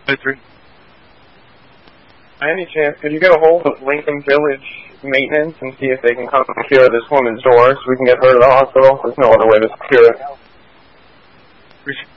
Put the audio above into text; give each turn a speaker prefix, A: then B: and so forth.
A: 3.
B: By any chance, could you get a hold of Lincoln Village Maintenance and see if they can come secure this woman's door so we can get her to the hospital? There's no other way to secure it.